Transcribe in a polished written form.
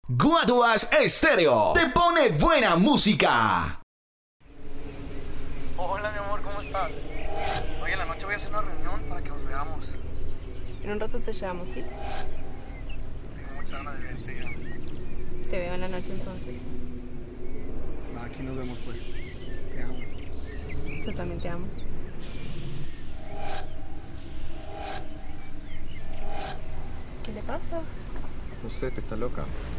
Guaduas Estéreo te pone buena música. Hola, mi amor, ¿cómo estás? Hoy en la noche voy a hacer una reunión para que nos veamos. En un rato te llevamos, ¿sí? Tengo mucha ganas de verte ya. Te veo en la noche entonces. Aquí nos vemos, pues. Te amo. Yo también te amo. ¿Qué le pasa? No sé, te está loca.